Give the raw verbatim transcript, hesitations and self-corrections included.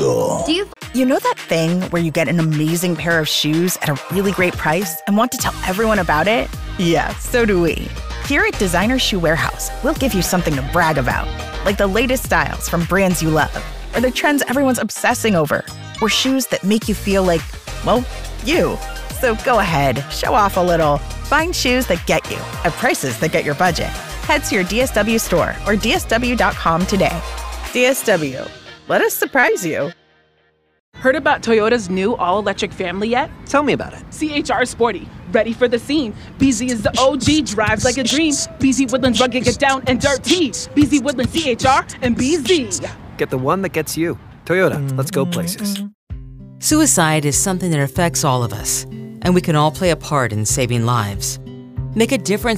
Do you You know that thing where you get an amazing pair of shoes at a really great price and want to tell everyone about it? Yeah, so do we. Here at Designer Shoe Warehouse, we'll give you something to brag about, like the latest styles from brands you love, or the trends everyone's obsessing over, or shoes that make you feel like, well, you. So go ahead, show off a little. Find shoes that get you at prices that get your budget. Head to your D S W store or D S W dot com today. D S W, let us surprise you. Heard about Toyota's new all-electric family yet? Tell me about it. C H R Sporty, ready for the scene. B Z is the O G, drives like a dream. B Z Woodlands rugged, get down and dirty. B Z Woodlands C H R and B Z. Get the one that gets you. Toyota, let's go places. Suicide is something that affects all of us, and we can all play a part in saving lives. Make a difference